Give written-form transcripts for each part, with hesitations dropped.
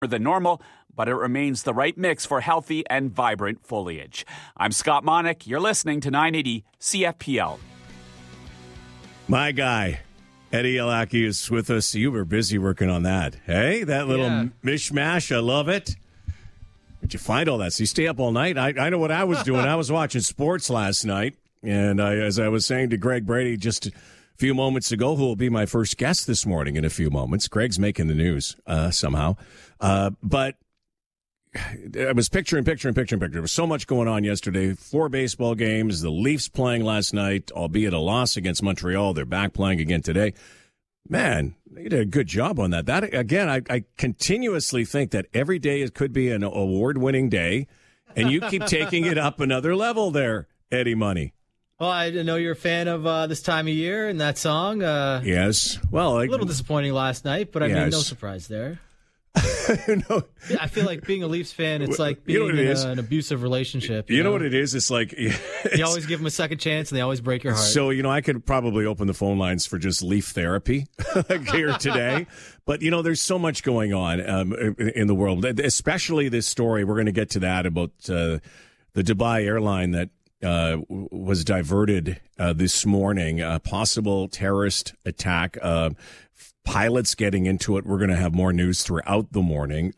than normal, but it remains the right mix for healthy and vibrant foliage. I'm Scott Monick. You're listening to 980 CFPL. My guy, Eddie Alaki, is with us. You were busy working on that. Hey, that little mishmash. I love it. Did you find all that? So you stay up all night? I know what I was doing. I was watching sports last night, and as I was saying to Greg Brady just a few moments ago, who will be my first guest this morning in a few moments. Greg's making the news somehow. But I was picturing. There was so much going on yesterday. 4 baseball games. The Leafs playing last night, albeit a loss against Montreal. They're back playing again today. Man, they did a good job on that. That again, I continuously think that every day it could be an award-winning day, and you keep taking it up another level there, Eddie Money. Well, I know you're a fan of this time of year and that song. Yes. Well, a little disappointing last night, but I mean, no surprise there. No. I feel like being a Leafs fan, it's like being in an abusive relationship. You know what it is? It's like you always give them a second chance, and they always break your heart. So, I could probably open the phone lines for just Leaf therapy here today. But, there's so much going on in the world, especially this story. We're going to get to that about the Dubai airline that was diverted this morning, a possible terrorist attack. Pilots getting into it. We're going to have more news throughout the morning.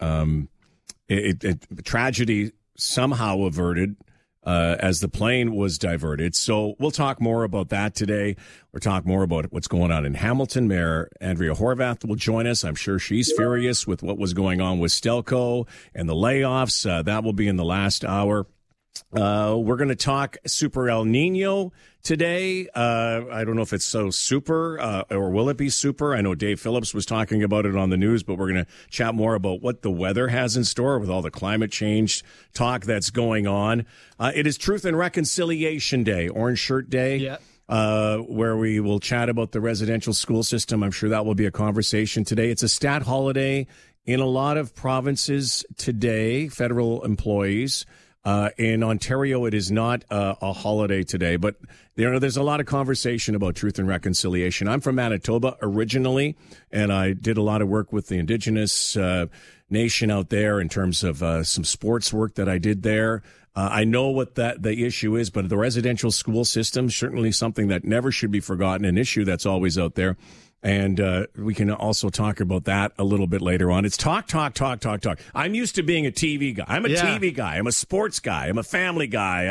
Tragedy somehow averted as the plane was diverted. So we'll talk more about that today. We'll talk more about what's going on in Hamilton. Mayor Andrea Horwath will join us. I'm sure she's furious with what was going on with Stelco and the layoffs. That will be in the last hour. We're going to talk Super El Nino today. I don't know if it's so super or will it be super. I know Dave Phillips was talking about it on the news, but we're going to chat more about what the weather has in store with all the climate change talk that's going on. It is Truth and Reconciliation Day, Orange Shirt Day. Where we will chat about the residential school system. I'm sure that will be a conversation today. It's a stat holiday in a lot of provinces today, federal employees. In Ontario, it is not a holiday today, but there's a lot of conversation about truth and reconciliation. I'm from Manitoba originally, and I did a lot of work with the Indigenous nation out there in terms of some sports work that I did there. I know what the issue is, but the residential school system, certainly something that never should be forgotten, an issue that's always out there. And we can also talk about that a little bit later on. It's talk. I'm used to being a TV guy. I'm a TV guy. I'm a sports guy. I'm a family guy.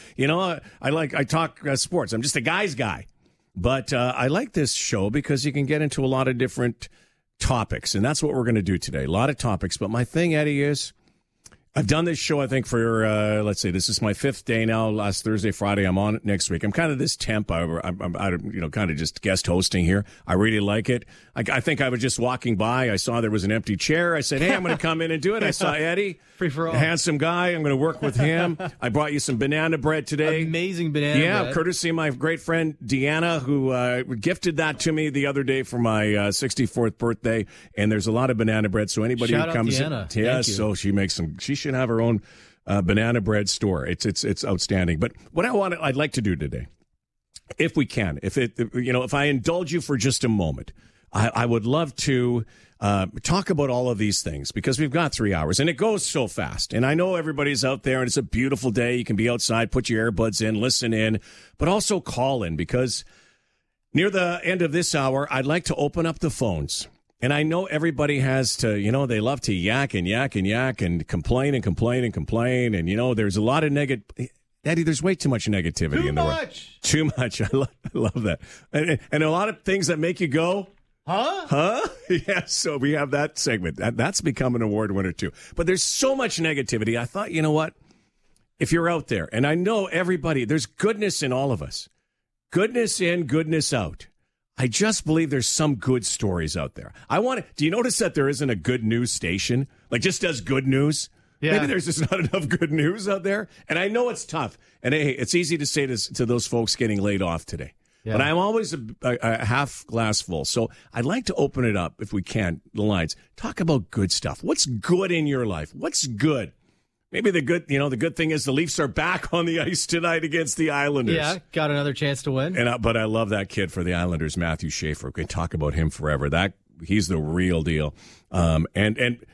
I talk sports. I'm just a guy's guy. But I like this show because you can get into a lot of different topics. And that's what we're going to do today. A lot of topics. But my thing, Eddie, is I've done this show, I think, for, let's see, this is my 5th day now. Last Thursday, Friday, I'm on it next week. I'm kind of this temp. I'm kind of just guest hosting here. I really like it. I think I was just walking by. I saw there was an empty chair. I said, hey, I'm going to come in and do it. I saw Eddie. Free for all. Handsome guy. I'm going to work with him. I brought you some banana bread today. Amazing banana bread. Yeah, courtesy of my great friend Deanna, who gifted that to me the other day for my 64th birthday. And there's a lot of banana bread. So anybody Shout who comes out Deanna. in, yeah, so she makes some. She should have her own banana bread store. It's outstanding. But what I'd like to do today, if we can, if I indulge you for just a moment, I would love to talk about all of these things because we've got 3 hours and it goes so fast. And I know everybody's out there and it's a beautiful day. You can be outside, put your earbuds in, listen in, but also call in because near the end of this hour, I'd like to open up the phones. And I know everybody has to, they love to yak and complain. And, there's a lot of Eddie, there's way too much negativity in the world. Too much. I love that. And a lot of things that make you go, huh? Yeah, so we have that segment. That's become an award winner, too. But there's so much negativity. I thought, you know what? If you're out there, and I know everybody, there's goodness in all of us. Goodness in, goodness out. I just believe there's some good stories out there. Do you notice that there isn't a good news station? Like just does good news? Yeah. Maybe there's just not enough good news out there. And I know it's tough. And hey, it's easy to say this to those folks getting laid off today. Yeah. But I'm always a half glass full. So I'd like to open it up, if we can, the lines. Talk about good stuff. What's good in your life? What's good? Maybe the good thing is the Leafs are back on the ice tonight against the Islanders. Yeah, got another chance to win. But I love that kid for the Islanders, Matthew Schaefer. We can talk about him forever. He's the real deal. And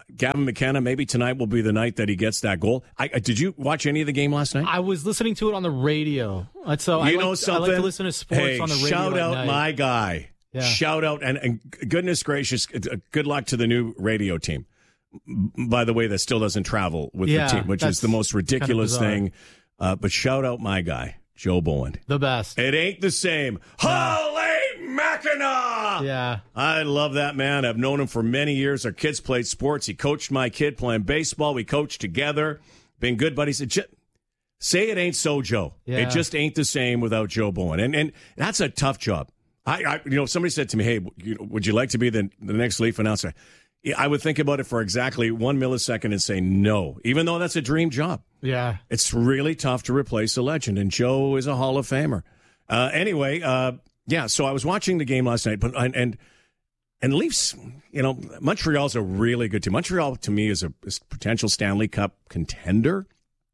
Gavin McKenna, maybe tonight will be the night that he gets that goal. Did you watch any of the game last night? I was listening to it on the radio. So I like to listen to sports on the radio. Shout out night. my guy. Yeah. Shout out, and goodness gracious, good luck to the new radio team. By the way, that still doesn't travel with the team, which is the most ridiculous thing. But shout out my guy, Joe Bowen. The best. It ain't the same. Holy Mackinac! Yeah. I love that man. I've known him for many years. Our kids played sports. He coached my kid playing baseball. We coached together. Been good buddies. Say it ain't so, Joe. Yeah. It just ain't the same without Joe Bowen. And that's a tough job. Somebody said to me, hey, would you like to be the next Leaf announcer? I would think about it for exactly 1 millisecond and say no, even though that's a dream job. Yeah. It's really tough to replace a legend, and Joe is a Hall of Famer. Anyway, so I was watching the game last night, and Leafs, Montreal's a really good team. Montreal, to me, is a potential Stanley Cup contender.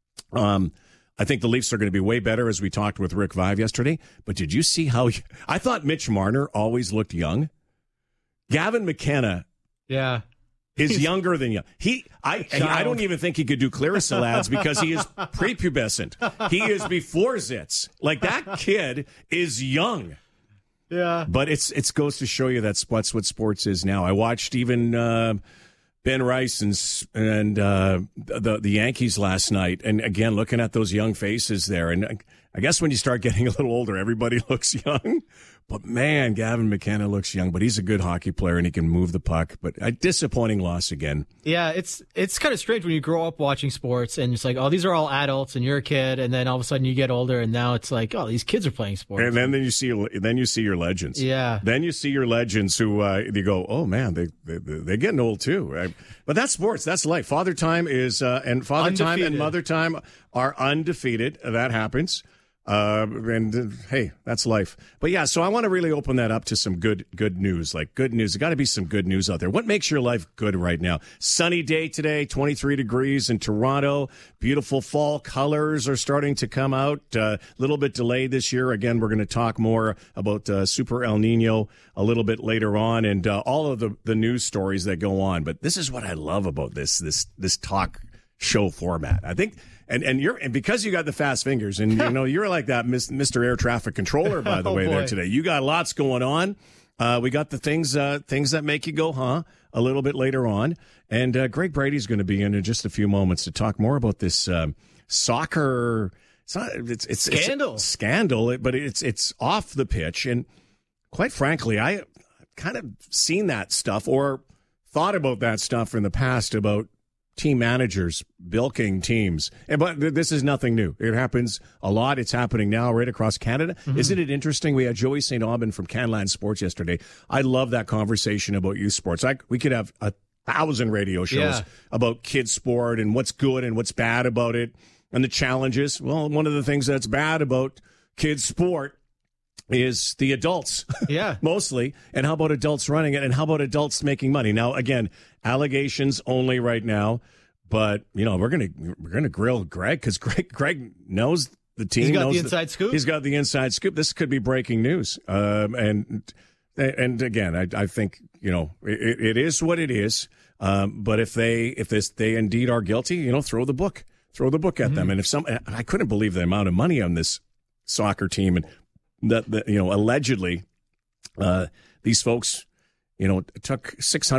I think the Leafs are going to be way better, as we talked with Rick Vive yesterday. But did you see how I thought Mitch Marner always looked young? Gavin McKenna is younger than young. I don't even think he could do Clarissa Lads because he is prepubescent. He is before zits. Like, that kid is young. Yeah. But it goes to show you that's what sports is now. I watched even Ben Rice and the Yankees last night, and again, looking at those young faces there. And I guess when you start getting a little older, everybody looks young. But man, Gavin McKenna looks young, but he's a good hockey player and he can move the puck. But a disappointing loss again. Yeah, it's kind of strange when you grow up watching sports and it's like, oh, these are all adults and you're a kid, and then all of a sudden you get older and now it's like, oh, these kids are playing sports. And then you see your legends. Yeah. Then you see your legends who you go, oh man, they're getting old too. Right? But that's sports. That's life. Father Time is and Father undefeated. Time and Mother Time are undefeated. That happens. Hey, that's life. But yeah, so I want to really open that up to some good news. Like, good news. There's got to be some good news out there. What makes your life good right now? Sunny day today, 23 degrees in Toronto. Beautiful fall colors are starting to come out. A little bit delayed this year. Again, we're going to talk more about Super El Nino a little bit later on, and all of the news stories that go on. But this is what I love about this talk show format. I think. And because you got the fast fingers, and you're like that Mr. Air Traffic Controller, by the way, there today. You got lots going on. We got the things that make you go, huh? A little bit later on, and Greg Brady's going to be in just a few moments to talk more about this soccer. It's scandal, but it's off the pitch, and quite frankly, I kind of seen that stuff or thought about that stuff in the past about team managers bilking teams. But this is nothing new. It happens a lot. It's happening now right across Canada. Mm-hmm. Isn't it interesting? We had Joey St. Aubin from Canland Sports yesterday. I love that conversation about youth sports. We could have 1,000 radio shows about kids sport and what's good and what's bad about it and the challenges. Well, one of the things that's bad about kids sport is the adults, mostly. And how about adults running it? And how about adults making money? Now, again, allegations only right now, but we're gonna grill Greg because Greg knows the team. He's got the inside scoop. He's got the inside scoop. This could be breaking news. And again, I think it is what it is. But if they indeed are guilty, throw the book at them. And I couldn't believe the amount of money on this soccer team and. That allegedly these folks took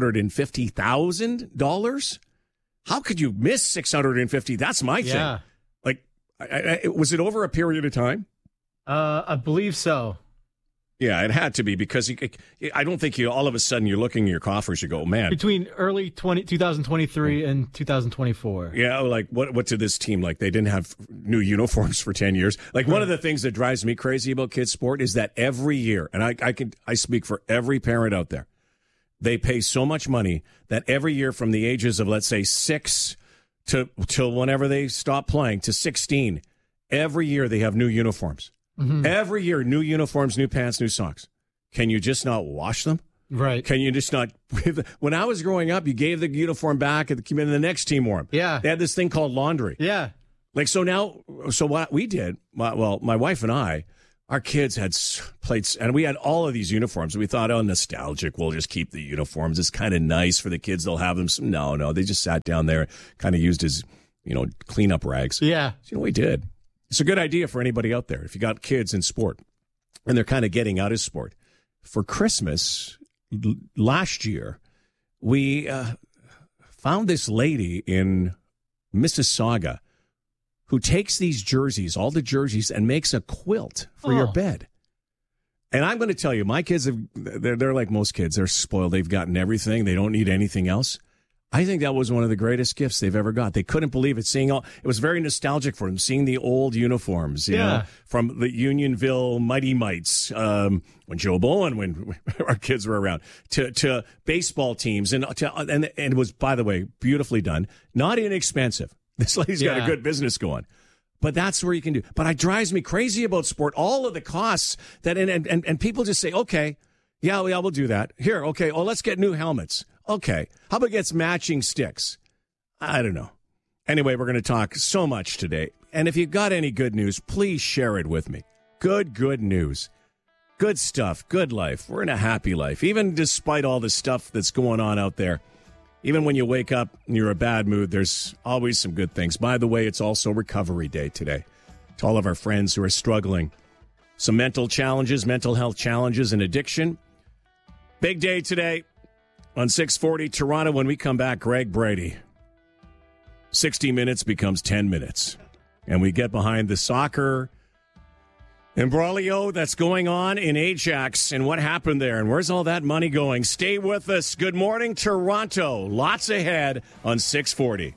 $650,000. How could you miss $650,000? That's my thing. Like, was it over a period of time? I believe so. Yeah, it had to be because I don't think all of a sudden you're looking in your coffers, you go, man. Between early 2023 and 2024. Yeah, like what to this team? Like they didn't have new uniforms for 10 years. Like one of the things that drives me crazy about kids sport is that every year, and I speak for every parent out there, they pay so much money that every year from the ages of, let's say, 6 till whenever they stop playing to 16, every year they have new uniforms. Mm-hmm. Every year, new uniforms, new pants, new socks. Can you just not wash them? Right. Can you just not? When I was growing up, you gave the uniform back and the next team wore them. Yeah. They had this thing called laundry. Yeah. Like, so what we did, my wife and I, our kids had plates, and we had all of these uniforms. We thought, nostalgic. We'll just keep the uniforms. It's kind of nice for the kids. They'll have them. No. They just sat down there, kind of used as, cleanup rags. Yeah. So, we did. It's a good idea for anybody out there. If you got kids in sport and they're kind of getting out of sport. For Christmas last year, we found this lady in Mississauga who takes these jerseys, all the jerseys, and makes a quilt for your bed. And I'm going to tell you, my kids, they're like most kids. They're spoiled. They've gotten everything. They don't need anything else. I think that was one of the greatest gifts they've ever got. They couldn't believe it. It was very nostalgic for them, seeing the old uniforms, you know, from the Unionville Mighty Mites, when Joe Bowen, when our kids were around, to baseball teams, and it was, by the way, beautifully done, not inexpensive. This lady's got a good business going. But that's where you can do. But it drives me crazy about sport. All of the costs that and people just say, okay, we'll do that. Here, okay. Oh, let's get new helmets. Okay. How about gets matching sticks? I don't know. Anyway, we're going to talk so much today. And if you've got any good news, please share it with me. Good news. Good stuff. Good life. We're in a happy life. Even despite all the stuff that's going on out there. Even when you wake up and you're in a bad mood, there's always some good things. By the way, it's also Recovery Day today. To all of our friends who are struggling. Some mental health challenges, and addiction. Big day today on 640 Toronto. When we come back, Greg Brady. 60 minutes becomes 10 minutes. And we get behind the soccer imbroglio that's going on in Ajax and what happened there and where's all that money going. Stay with us. Good morning, Toronto. Lots ahead on 640.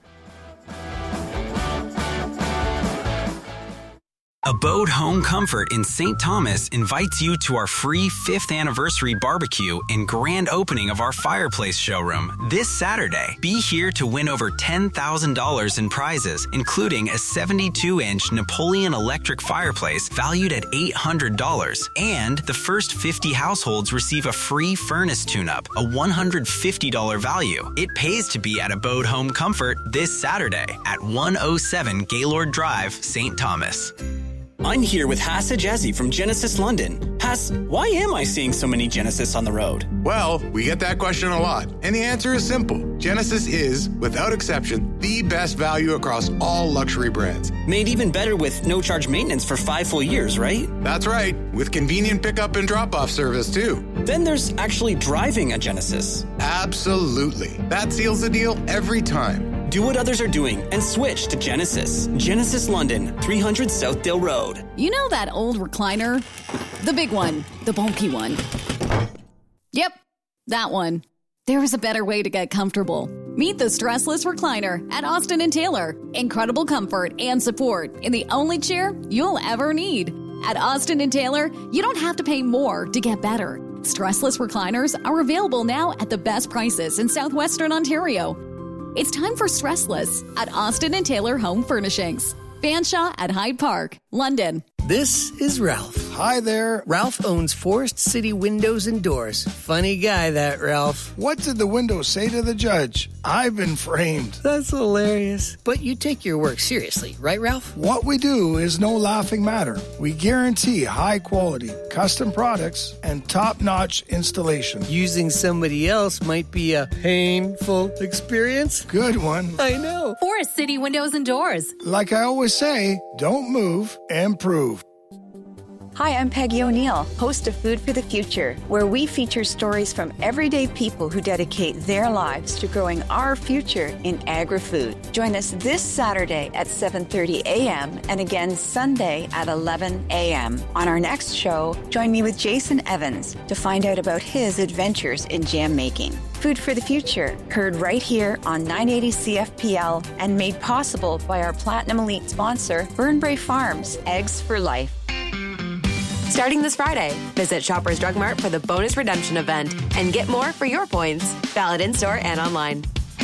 Abode Home Comfort in St. Thomas invites you to our free 5th anniversary barbecue and grand opening of our fireplace showroom this Saturday. Be here to win over $10,000 in prizes, including a 72-inch Napoleon electric fireplace valued at $800. And the first 50 households receive a free furnace tune-up, a $150 value. It pays to be at Abode Home Comfort this Saturday at 107 Gaylord Drive, St. Thomas. I'm here with Hass Ajazi from Genesis London. Hass, why am I seeing so many Genesis on the road? Well, we get that question a lot, and the answer is simple. Genesis is, without exception, the best value across all luxury brands. Made even better with no-charge maintenance for 5 full years, right? That's right, with convenient pickup and drop-off service, too. Then there's actually driving a Genesis. Absolutely. That seals the deal every time. Do what others are doing and switch to Genesis. Genesis London, 300 Southdale Road. You know that old recliner? The big one. The bulky one. Yep, that one. There is a better way to get comfortable. Meet the Stressless Recliner at Austin & Taylor. Incredible comfort and support in the only chair you'll ever need. At Austin & Taylor, you don't have to pay more to get better. Stressless recliners are available now at the best prices in southwestern Ontario. It's time for Stressless at Austin & Taylor Home Furnishings. Fanshawe at Hyde Park, London. This is Ralph. Hi there. Ralph owns Forest City Windows and Doors. Funny guy, that Ralph. What did the window say to the judge? I've been framed. That's hilarious. But you take your work seriously, right, Ralph? What we do is no laughing matter. We guarantee high quality, custom products, and top-notch installation. Using somebody else might be a painful experience. Good one. I know. Forest City Windows and Doors. Like I always say, don't move, improve. Hi, I'm Peggy O'Neill, host of Food for the Future, where we feature stories from everyday people who dedicate their lives to growing our future in agri-food. Join us this Saturday at 7:30 a.m. and again Sunday at 11 a.m. On our next show, join me with Jason Evans to find out about his adventures in jam making. Food for the Future, heard right here on 980 CFPL and made possible by our Platinum Elite sponsor, Burnbrae Farms, Eggs for Life. Starting this Friday, visit Shoppers Drug Mart for the bonus redemption event and get more for your points. Valid in-store and online.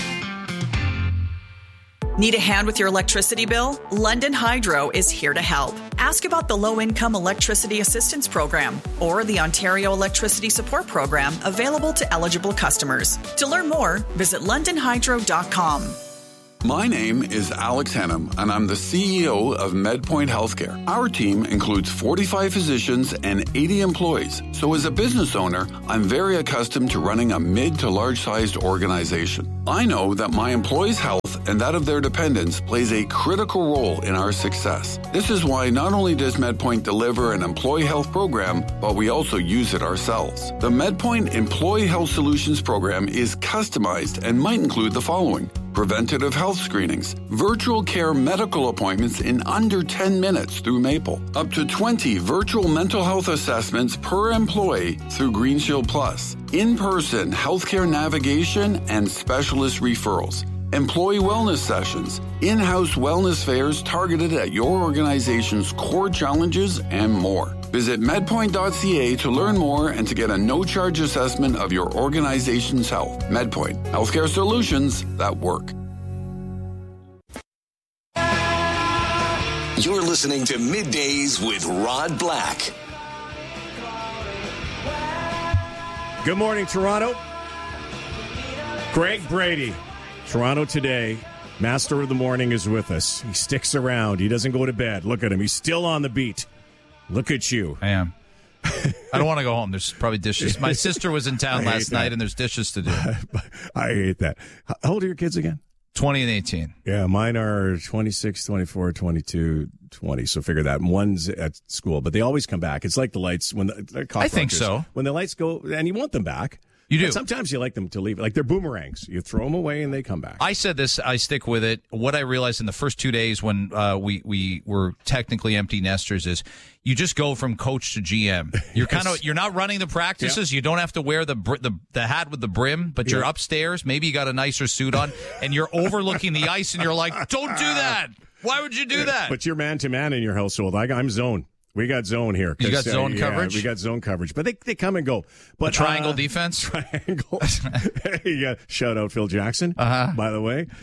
Need a hand with your electricity bill? London Hydro is here to help. Ask about the Low-Income Electricity Assistance Program or the Ontario Electricity Support Program available to eligible customers. To learn more, visit londonhydro.com. My name is Alex Henham, and I'm the CEO of MedPoint Healthcare. Our team includes 45 physicians and 80 employees. So as a business owner, I'm very accustomed to running a mid to large-sized organization. I know that my employees' health and that of their dependents plays a critical role in our success. This is why not only does MedPoint deliver an employee health program, but we also use it ourselves. The MedPoint Employee Health Solutions program is customized and might include the following: preventative health screenings, virtual care medical appointments in under 10 minutes through Maple, up to 20 virtual mental health assessments per employee through Green Shield Plus, in-person healthcare navigation and specialist referrals, employee wellness sessions, in-house wellness fairs targeted at your organization's core challenges, and more. Visit medpoint.ca to learn more and to get a no-charge assessment of your organization's health. MedPoint, healthcare solutions that work. You're listening to Middays with Rod Black. Good morning, Toronto. Greg Brady, Toronto Today, master of the morning, is with us. He sticks around. He doesn't go to bed. Look at him. He's still on the beat. Look at you. I am. I don't want to go home. There's probably dishes. My sister was in town last night, and there's dishes to do. I hate that. How old are your kids again? 20 and 18. Yeah, mine are 26, 24, 22, 20. So figure that. One's at school, but they always come back. It's like the lights when the I think so. When the lights go, and you want them back. You do. But sometimes you like them to leave. Like they're boomerangs. You throw them away and they come back. I said this. I stick with it. What I realized in the first 2 days when we were technically empty nesters is you just go from coach to GM. You're you're not running the practices. Yeah. You don't have to wear the hat with the brim, but you're upstairs. Maybe you got a nicer suit on, and you're overlooking the ice, and you're like, "Don't do that. Why would you do that?" But you're man to man in your household. I'm zone. We got zone here. You got zone coverage? We got zone coverage. But they come and go. But a triangle defense? Triangle. Yeah. Shout out Phil Jackson, by the way.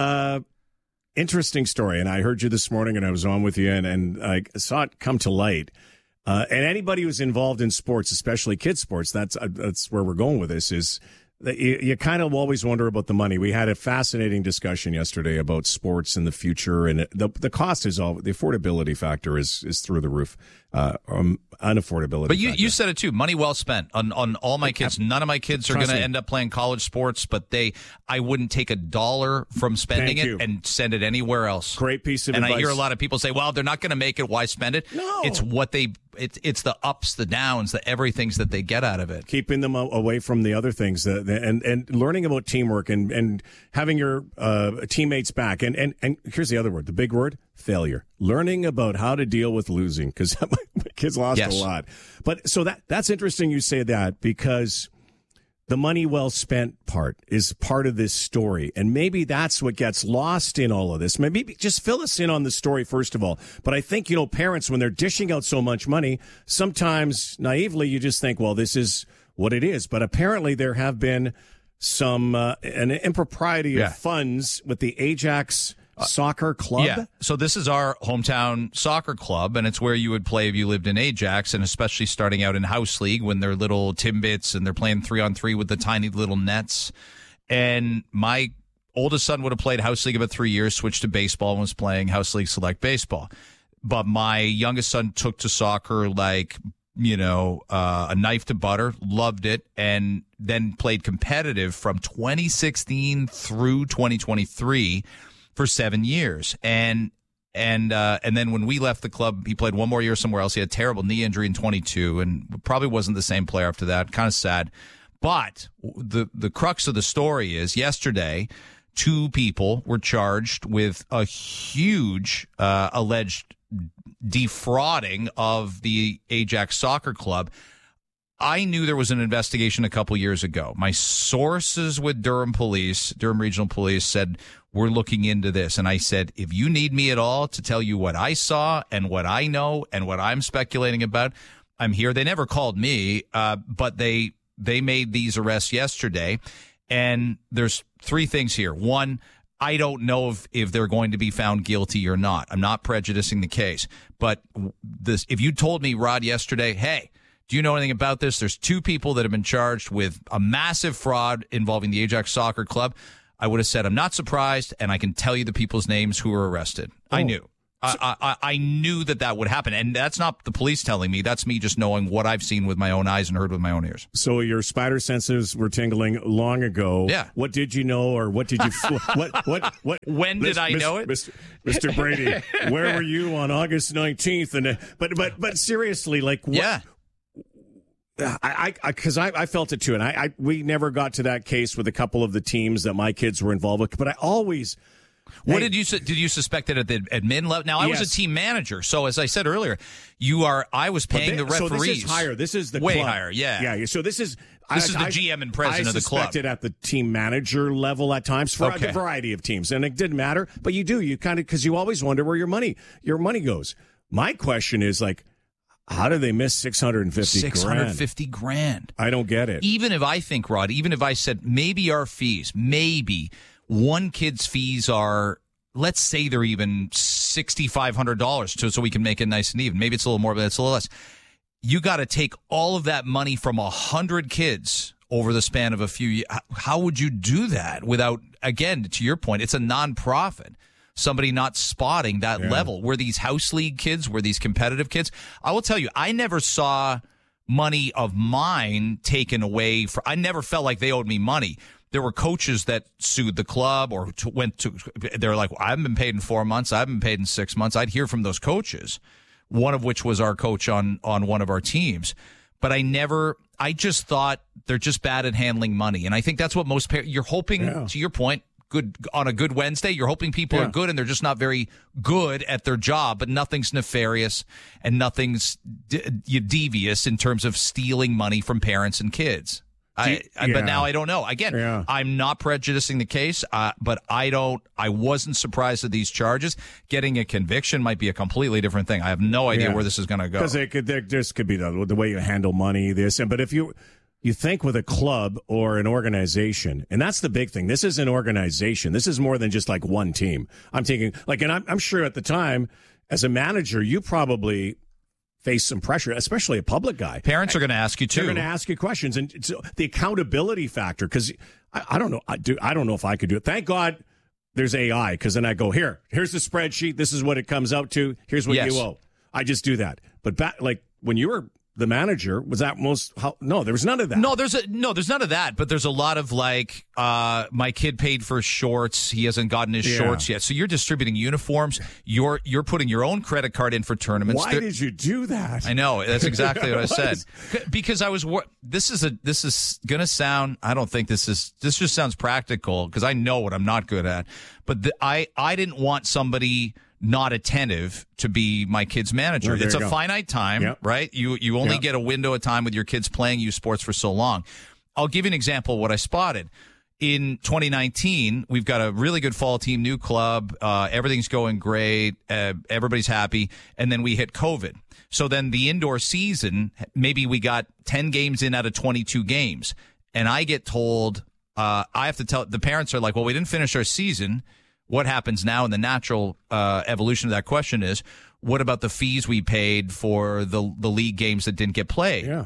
Interesting story. And I heard you this morning and I was on with you and I saw it come to light. And anybody who's involved in sports, especially kids sports, that's where we're going with this, is that you kind of always wonder about the money. We had a fascinating discussion yesterday about sports in the future, and the cost is all, the affordability factor is through the roof. Unaffordability. But you said it too. Money well spent on all my kids. None of my kids are going to end up playing college sports, but I wouldn't take $1 from spending it and send it anywhere else. Great piece of advice. And I hear a lot of people say, "Well, they're not going to make it. Why spend it?" No, it's what it's the ups, the downs, the everythings that they get out of it. Keeping them away from the other things, and learning about teamwork and having your teammates back. And here's the other word, the big word: failure. Learning about how to deal with losing, because my kids lost a lot. But so that's interesting you say that, because the money well spent part is part of this story. And maybe that's what gets lost in all of this. Maybe just fill us in on the story, first of all. But I think, parents, when they're dishing out so much money, sometimes naively you just think, well, this is what it is. But apparently there have been some an impropriety of funds with the Ajax soccer club. Yeah. So this is our hometown soccer club, and it's where you would play if you lived in Ajax, and especially starting out in house league when they're little Timbits and they're playing 3-on-3 with the tiny little nets. And my oldest son would have played house league about 3 years, switched to baseball, and was playing house league select baseball. But my youngest son took to soccer like, a knife to butter, loved it, and then played competitive from 2016 through 2023 for 7 years. And then when we left the club, he played one more year somewhere else. He had a terrible knee injury in 22 and probably wasn't the same player after that. Kind of sad. But the crux of the story is yesterday, 2 people were charged with a huge alleged defrauding of the Ajax Soccer Club. I knew there was an investigation a couple years ago. My sources with Durham Regional Police said, we're looking into this. And I said, if you need me at all to tell you what I saw and what I know and what I'm speculating about, I'm here. They never called me, but they made these arrests yesterday. And there's 3 things here. One, I don't know if they're going to be found guilty or not. I'm not prejudicing the case. But if you told me, Rod, yesterday, hey, do you know anything about this? There's 2 people that have been charged with a massive fraud involving the Ajax Soccer Club. I would have said, I'm not surprised, and I can tell you the people's names who were arrested. I knew. I knew that would happen, and that's not the police telling me. That's me just knowing what I've seen with my own eyes and heard with my own ears. So your spider senses were tingling long ago. Yeah. What did you know, or what did you? what? When did I know it, Mr. Brady? Where were you on August 19th? And but seriously, like what? Yeah. Because I felt it too, and we never got to that case with a couple of the teams that my kids were involved with. But I always. What did you suspect it at the admin level? Now I was a team manager, so as I said earlier, I was paying the referees. So this is higher. This is the way club. higher. Yeah. So this is the GM and president of the club. I suspected at the team manager level at times for a variety of teams, and it didn't matter. But you kind of because you always wonder where your money goes. My question is like, how do they miss $650 grand? I don't get it. Even if I think, Rod, even if I said maybe our fees, maybe one kid's fees are, let's say they're even $6,500 so we can make it nice and even. Maybe it's a little more, but it's a little less. You got to take all of that money from 100 kids over the span of a few years. How would you do that without, again, to your point, it's a nonprofit. Somebody not spotting that level. Were these house league kids? Were these competitive kids? I will tell you, I never saw money of mine taken away. I never felt like they owed me money. There were coaches that sued the club or they're like, I haven't been paid in 4 months. I haven't been paid in 6 months. I'd hear from those coaches, one of which was our coach on one of our teams. But I just thought they're just bad at handling money. And I think that's what most parents, you're hoping, to your point, good on a good Wednesday, you're hoping people are good and they're just not very good at their job, but nothing's nefarious and nothing's devious in terms of stealing money from parents and kids. But now I don't know. Again, I'm not prejudicing the case, but I wasn't surprised at these charges. Getting a conviction might be a completely different thing. I have no idea where this is going to go. Because this could be the way you handle money, but if you think with a club or an organization, and that's the big thing. This is an organization. This is more than just like one team. I'm thinking and I'm sure at the time as a manager, you probably face some pressure, especially a public guy. Parents are going to ask you too. They're going to ask you questions, and it's the accountability factor. Because I don't know, I don't know if I could do it. Thank God there's AI, because then I go here's the spreadsheet. This is what it comes out to. Here's what you owe. I just do that. But when you were the manager, was that no, there was none of that. No, there's none of that, but there's a lot of my kid paid for shorts, he hasn't gotten his shorts yet. So you're distributing uniforms, you're putting your own credit card in for tournaments. Why did you do that? I know, that's exactly what I said. Because this is going to sound, I don't think this just sounds practical because I know what I'm not good at. But I didn't want somebody not attentive to be my kid's manager. It's a finite time, right? You only get a window of time with your kids playing youth sports for so long. I'll give you an example of what I spotted. In 2019, we've got a really good fall team, new club. Everything's going great. Everybody's happy. And then we hit COVID. So then the indoor season, maybe we got 10 games in out of 22 games. And I get told, I have to tell, the parents are like, well, we didn't finish our season. What happens now? And the natural evolution of that question is, what about the fees we paid for the league games that didn't get played? Yeah.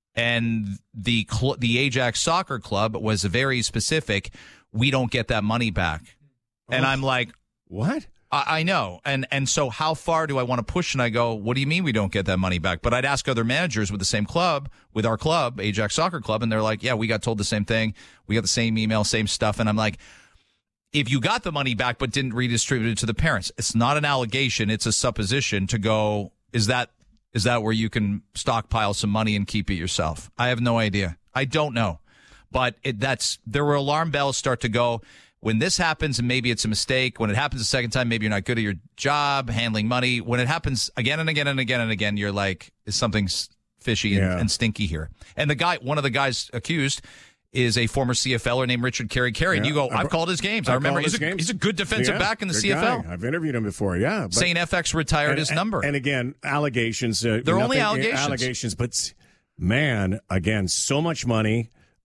And the Ajax Soccer Club was very specific. We don't get that money back. And I'm like, what? I know. And so how far do I want to push? And I go, what do you mean we don't get that money back? But I'd ask other managers with the same club, with our club, Ajax Soccer Club, and they're like, yeah, we got told the same thing. We got the same email, same stuff. And I'm like, if you got the money back but didn't redistribute it to the parents, it's not an allegation, it's a supposition to go, is that where you can stockpile some money and keep it yourself? I have no idea. I don't know. But there were alarm bells start to go. When this happens, and maybe it's a mistake. When it happens a second time, maybe you're not good at your job handling money. When it happens again and again and again and again, you're like, is something fishy and stinky here? And one of the guys accused is a former CFLer named Richard Carey. And you go, I've called his games. I remember he's a good defensive back in the CFL. Guy. I've interviewed him before, But St. FX retired his number. And again, allegations. They're only allegations. But man, again, so much money.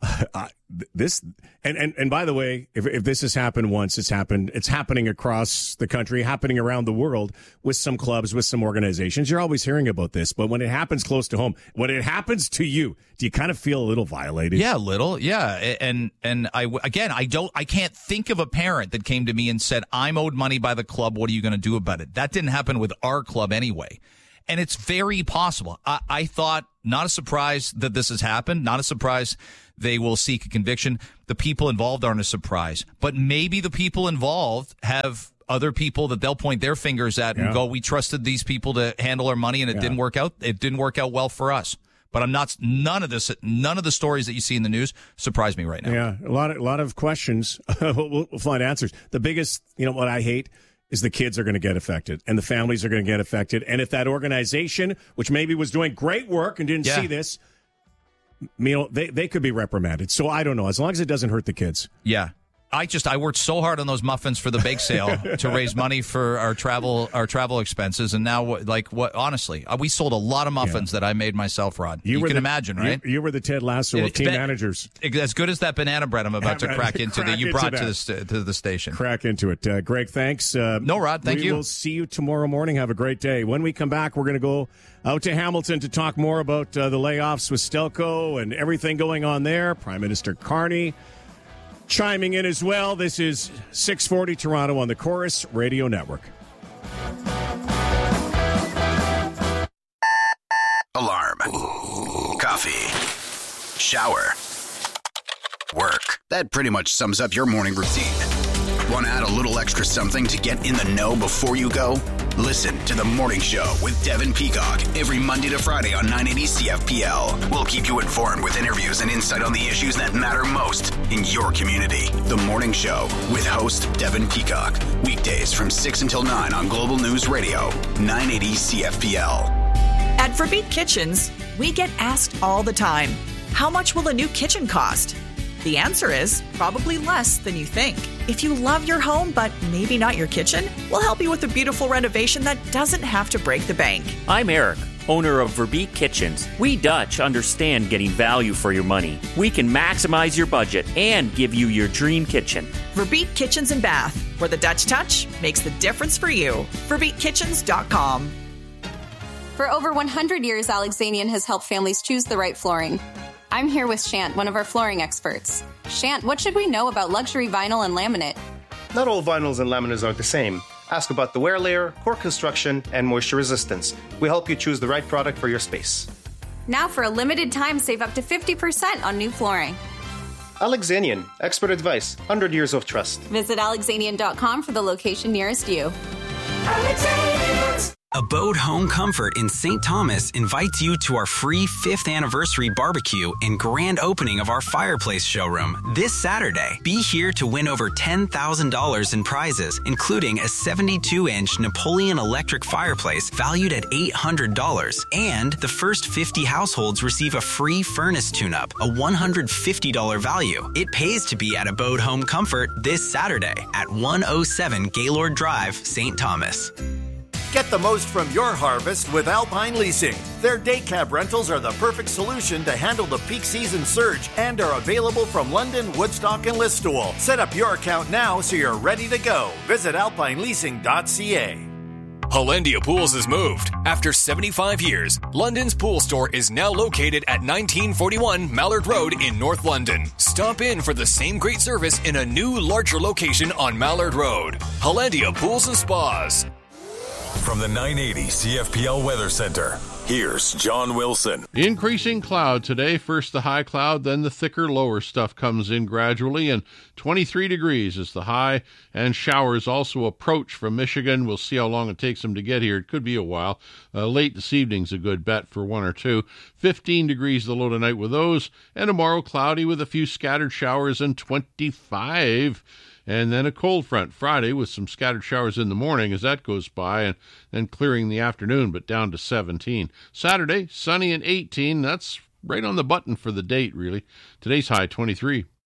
This and by the way, if this has happened once, it's happening across the country, happening around the world with some clubs, with some organizations. You're always hearing about this, but when it happens close to home, when it happens to you, do you kind of feel a little violated? Yeah, a little. Yeah, and I can't think of a parent that came to me and said, "I'm owed money by the club. What are you going to do about it?" That didn't happen with our club anyway. And it's very possible. I thought, not a surprise that this has happened, not a surprise they will seek a conviction. The people involved aren't a surprise. But maybe the people involved have other people that they'll point their fingers at and go, we trusted these people to handle our money, and it didn't work out. It didn't work out well for us. But none of the stories that you see in the news surprise me right now. Yeah, a lot of questions. We'll find answers. The biggest, what I hate is the kids are going to get affected and the families are going to get affected. And if that organization, which maybe was doing great work and didn't see this, they could be reprimanded. So I don't know, as long as it doesn't hurt the kids. Yeah. I worked so hard on those muffins for the bake sale to raise money for our travel expenses, and now honestly, we sold a lot of muffins that I made myself, Rod. You can imagine, right? You were the Ted Lasso of team managers. As good as that banana bread I'm about to crack into that you brought to the station. Crack into it. Greg, thanks. No, Rod, thank you. We'll see you tomorrow morning. Have a great day. When we come back, we're going to go out to Hamilton to talk more about the layoffs with Stelco and everything going on there. Prime Minister Carney chiming in as well. This is 640 Toronto on the Chorus Radio Network. Alarm. Coffee. Shower. Work. That pretty much sums up your morning routine. Want to add a little extra something to get in the know before you go? Listen to The Morning Show with Devin Peacock every Monday to Friday on 980 CFPL. We'll keep you informed with interviews and insight on the issues that matter most in your community. The Morning Show with host Devin Peacock. Weekdays from 6 until 9 on Global News Radio, 980 CFPL. At Verbeek Kitchens, we get asked all the time, how much will a new kitchen cost? The answer is probably less than you think. If you love your home, but maybe not your kitchen, we'll help you with a beautiful renovation that doesn't have to break the bank. I'm Eric, owner of Verbeek Kitchens. We Dutch understand getting value for your money. We can maximize your budget and give you your dream kitchen. Verbeek Kitchens and Bath, where the Dutch touch makes the difference for you. VerbeekKitchens.com. For over 100 years, Alexanian has helped families choose the right flooring. I'm here with Shant, one of our flooring experts. Shant, what should we know about luxury vinyl and laminate? Not all vinyls and laminates are the same. Ask about the wear layer, core construction, and moisture resistance. We help you choose the right product for your space. Now for a limited time, save up to 50% on new flooring. Alexanian, expert advice, 100 years of trust. Visit alexanian.com for the location nearest you. Abode Home Comfort in St. Thomas invites you to our free 5th anniversary barbecue and grand opening of our fireplace showroom this Saturday. Be here to win over $10,000 in prizes, including a 72-inch Napoleon electric fireplace valued at $800. And the first 50 households receive a free furnace tune-up, a $150 value. It pays to be at Abode Home Comfort this Saturday at 107 Gaylord Drive, St. Thomas. Get the most from your harvest with Alpine Leasing. Their day cab rentals are the perfect solution to handle the peak season surge and are available from London, Woodstock, and Listowel. Set up your account now so you're ready to go. Visit alpineleasing.ca. Hollandia Pools has moved. After 75 years, London's pool store is now located at 1941 Mallard Road in North London. Stop in for the same great service in a new, larger location on Mallard Road. Hollandia Pools and Spas. From the 980 CFPL Weather Center, here's John Wilson. Increasing cloud today. First the high cloud, then the thicker lower stuff comes in gradually, and 23 degrees is the high, and showers also approach from Michigan. We'll see how long it takes them to get here. It could be a while. Late this evening's a good bet for one or two. 15 degrees the low tonight with those, and tomorrow cloudy with a few scattered showers and 25. And then a cold front Friday with some scattered showers in the morning as that goes by, and then clearing the afternoon, but down to 17. Saturday, sunny and 18. That's right on the button for the date, really. Today's high, 23.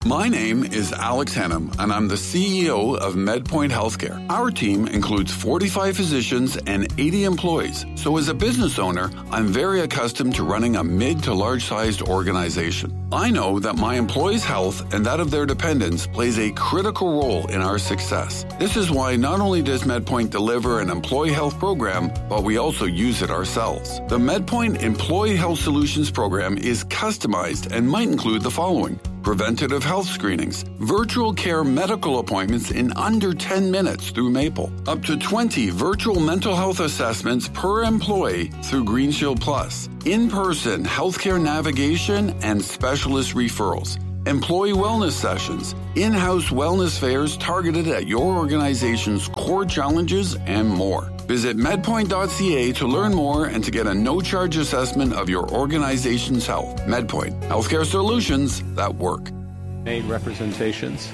My name is Alex Hennam, and I'm the CEO of MedPoint Healthcare. Our team includes 45 physicians and 80 employees. So as a business owner, I'm very accustomed to running a mid to large-sized organization. I know that my employees' health and that of their dependents plays a critical role in our success. This is why not only does MedPoint deliver an employee health program, but we also use it ourselves. The MedPoint Employee Health Solutions program is customized and might include the following: preventative health screenings, virtual care medical appointments in under 10 minutes through Maple, up to 20 virtual mental health assessments per employee through GreenShield Plus, in-person healthcare navigation and specialist referrals, employee wellness sessions, in-house wellness fairs targeted at your organization's core challenges, and more. Visit medpoint.ca to learn more and to get a no-charge assessment of your organization's health. MedPoint, healthcare solutions that work. Made representations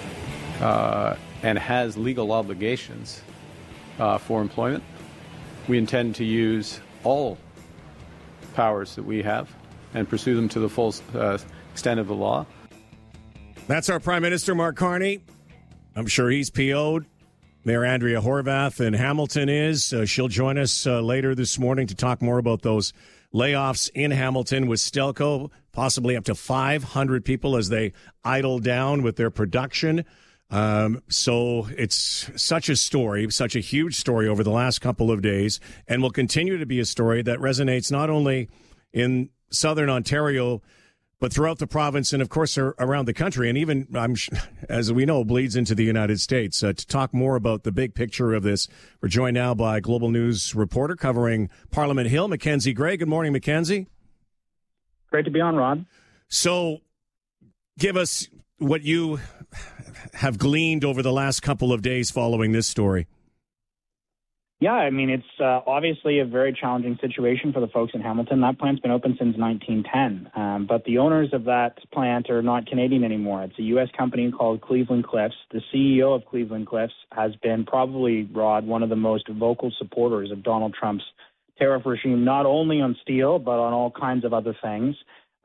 and has legal obligations for employment. We intend to use all powers that we have and pursue them to the full extent of the law. That's our Prime Minister, Mark Carney. I'm sure he's PO'd. Mayor Andrea Horwath in Hamilton is. She'll join us later this morning to talk more about those layoffs in Hamilton with Stelco, possibly up to 500 people as they idle down with their production. So it's such a story, such a huge story over the last couple of days, and will continue to be a story that resonates not only in southern Ontario, but throughout the province and, of course, around the country, and even, as we know, bleeds into the United States. To talk more about the big picture of this, we're joined now by Global News reporter covering Parliament Hill, Mackenzie Gray. Good morning, Mackenzie. Great to be on, Rod. So give us what you have gleaned over the last couple of days following this story. Yeah, I mean, it's obviously a very challenging situation for the folks in Hamilton. That plant's been open since 1910, but the owners of that plant are not Canadian anymore. It's a U.S. company called Cleveland-Cliffs. The CEO of Cleveland-Cliffs has been probably, Rod, one of the most vocal supporters of Donald Trump's tariff regime, not only on steel, but on all kinds of other things.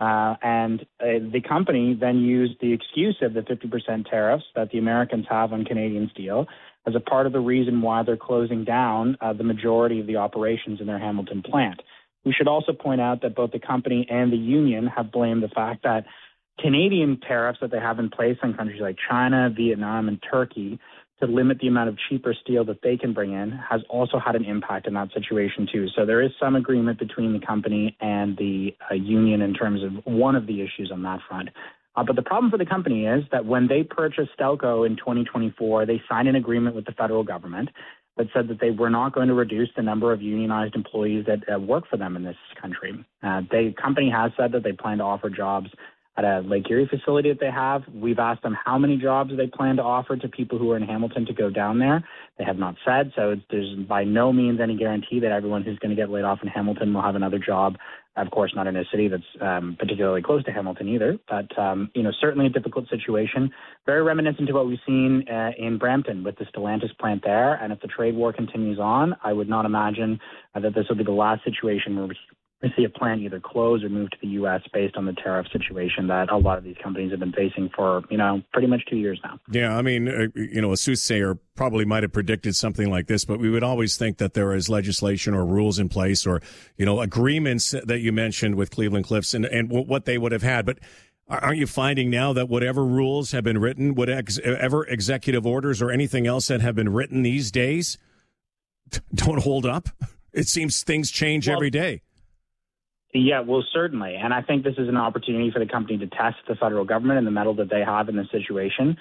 And the company then used the excuse of the 50% tariffs that the Americans have on Canadian steel as a part of the reason why they're closing down the majority of the operations in their Hamilton plant. We should also point out that both the company and the union have blamed the fact that Canadian tariffs that they have in place on countries like China, Vietnam, and Turkey to limit the amount of cheaper steel that they can bring in has also had an impact in that situation too. So there is some agreement between the company and the union in terms of one of the issues on that front. But the problem for the company is that when they purchased Stelco in 2024, they signed an agreement with the federal government that said that they were not going to reduce the number of unionized employees that work for them in this country. The company has said that they plan to offer jobs at a Lake Erie facility that they have. We've asked them how many jobs they plan to offer to people who are in Hamilton to go down there. They have not said, so there's by no means any guarantee that everyone who's going to get laid off in Hamilton will have another job. Of course, not in a city that's particularly close to Hamilton either, but certainly a difficult situation. Very reminiscent to what we've seen in Brampton with the Stellantis plant there. And if the trade war continues on, I would not imagine that this will be the last situation where we see a plant either close or move to the U.S. based on the tariff situation that a lot of these companies have been facing for, pretty much 2 years now. Yeah, I mean, a soothsayer probably might have predicted something like this, but we would always think that there is legislation or rules in place or, agreements that you mentioned with Cleveland-Cliffs and what they would have had. But aren't you finding now that whatever rules have been written, whatever executive orders or anything else that have been written these days don't hold up? It seems things change every day. Yeah, well, certainly. And I think this is an opportunity for the company to test the federal government and the mettle that they have in this situation.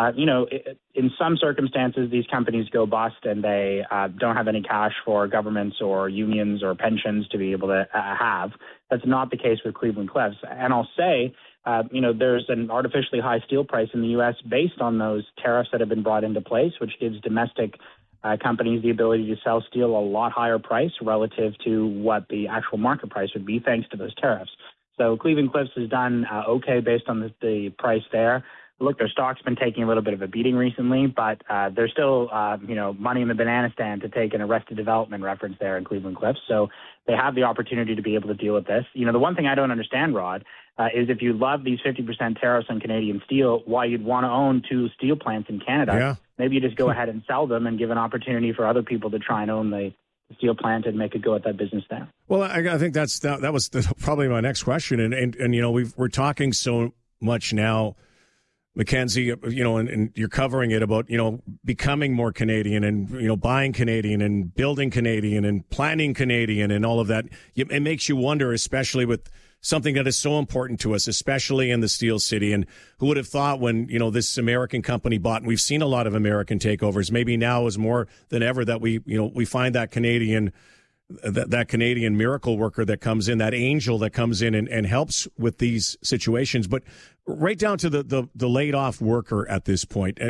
In some circumstances, these companies go bust and they don't have any cash for governments or unions or pensions to be able to have. That's not the case with Cleveland-Cliffs. And I'll say, there's an artificially high steel price in the U.S. based on those tariffs that have been brought into place, which gives domestic companies the ability to sell steel a lot higher price relative to what the actual market price would be thanks to those tariffs. So Cleveland-Cliffs has done okay based on the price there. Look, their stock's been taking a little bit of a beating recently, but there's still, money in the banana stand, to take an Arrested Development reference there in Cleveland Cliffs. So they have the opportunity to be able to deal with this. The one thing I don't understand, Rod, is if you love these 50% tariffs on Canadian steel, why you'd want to own 2 steel plants in Canada. Yeah. Maybe you just go ahead and sell them and give an opportunity for other people to try and own the steel plant and make a go at that business there. Well, I think that was probably my next question. And we're talking so much now, Mackenzie, and you're covering it about, becoming more Canadian and, buying Canadian and building Canadian and planning Canadian and all of that. It makes you wonder, especially with something that is so important to us, especially in the Steel City. And who would have thought when, this American company bought, and we've seen a lot of American takeovers, maybe now is more than ever that we find that Canadian, that Canadian miracle worker that comes in, that angel that comes in and helps with these situations. But right down to the laid off worker at this point,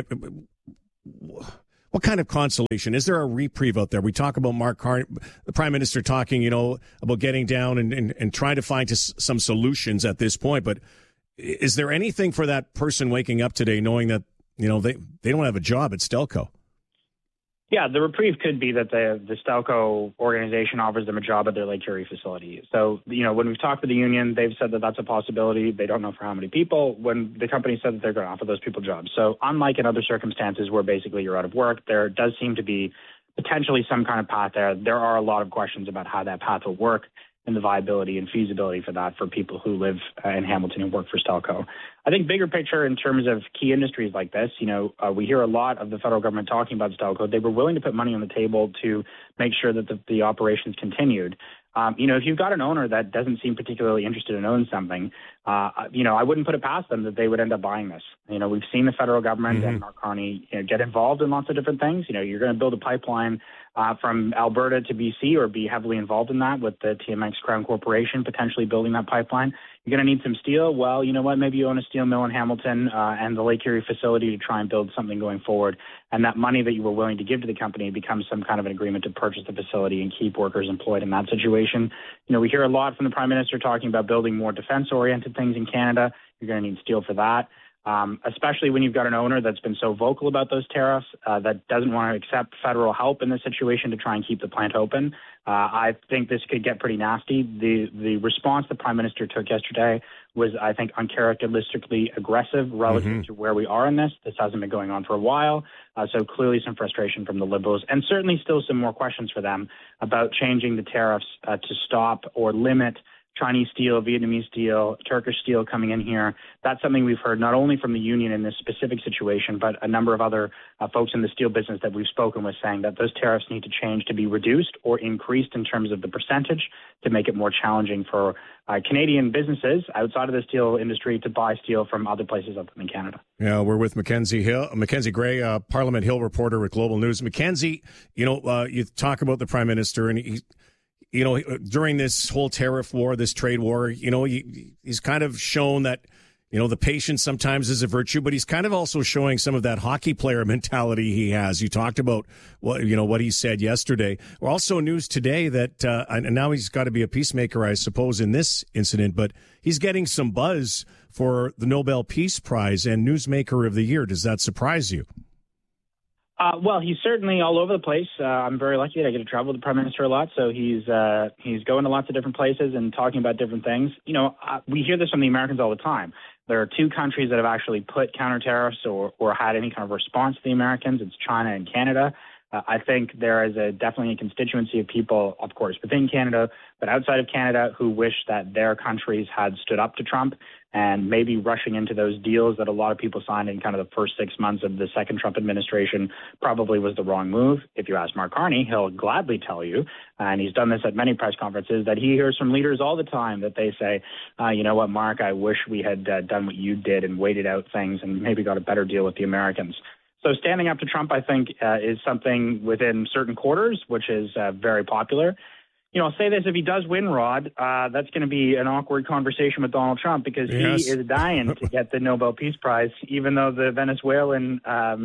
what kind of consolation? Is there a reprieve out there? We talk about Mark Carney, the Prime Minister, talking, about getting down and trying to find some solutions at this point. But is there anything for that person waking up today knowing that, they don't have a job at Stelco? Yeah, the reprieve could be that the Stelco organization offers them a job at their Lake Erie facility. So, when we've talked with the union, they've said that that's a possibility. They don't know for how many people. When the company said that they're going to offer those people jobs. So unlike in other circumstances where basically you're out of work, there does seem to be potentially some kind of path there. There are a lot of questions about how that path will work and the viability and feasibility for that for people who live in Hamilton and work for Stelco. I think bigger picture in terms of key industries like this, we hear a lot of the federal government talking about Stelco. They were willing to put money on the table to make sure that the operations continued. If you've got an owner that doesn't seem particularly interested in owning something, I wouldn't put it past them that they would end up buying this. We've seen the federal government and Mark Carney get involved in lots of different things. You're going to build a pipeline from Alberta to BC or be heavily involved in that with the TMX Crown Corporation potentially building that pipeline. You're going to need some steel. Well, you know what? Maybe you own a steel mill in Hamilton and the Lake Erie facility to try and build something going forward. And that money that you were willing to give to the company becomes some kind of an agreement to purchase the facility and keep workers employed in that situation. We hear a lot from the Prime Minister talking about building more defense-oriented things in Canada. You're going to need steel for that. Especially when you've got an owner that's been so vocal about those tariffs, that doesn't want to accept federal help in this situation to try and keep the plant open. I think this could get pretty nasty. The response the Prime Minister took yesterday was, I think, uncharacteristically aggressive relative to where we are in this. This hasn't been going on for a while. So clearly some frustration from the Liberals and certainly still some more questions for them about changing the tariffs to stop or limit Chinese steel, Vietnamese steel, Turkish steel coming in here. That's something we've heard not only from the union in this specific situation, but a number of other folks in the steel business that we've spoken with saying that those tariffs need to change to be reduced or increased in terms of the percentage to make it more challenging for Canadian businesses outside of the steel industry to buy steel from other places other than Canada. Yeah, we're with Mackenzie Gray, Parliament Hill reporter with Global News. Mackenzie, you talk about the Prime Minister and during this whole tariff war, this trade war, he's kind of shown that, the patience sometimes is a virtue, but he's kind of also showing some of that hockey player mentality he has. You talked about what he said yesterday. Also news today that, and now he's got to be a peacemaker, I suppose, in this incident, but he's getting some buzz for the Nobel Peace Prize and Newsmaker of the Year. Does that surprise you? Well, he's certainly all over the place. I'm very lucky that I get to travel with the Prime Minister a lot, so he's going to lots of different places and talking about different things. We hear this from the Americans all the time. There are 2 countries that have actually put counter tariffs or had any kind of response to the Americans. It's China and Canada. I think there is definitely a constituency of people, of course, within Canada, but outside of Canada who wish that their countries had stood up to Trump, and maybe rushing into those deals that a lot of people signed in kind of the first 6 months of the second Trump administration probably was the wrong move. If you ask Mark Carney, he'll gladly tell you, and he's done this at many press conferences, that he hears from leaders all the time that they say, you know what, Mark, I wish we had done what you did and waited out things and maybe got a better deal with the Americans. So standing up to Trump, I think, is something within certain quarters, which is very popular. I'll say this, if he does win, Rod, that's going to be an awkward conversation with Donald Trump because he is dying to get the Nobel Peace Prize, even though the Venezuelans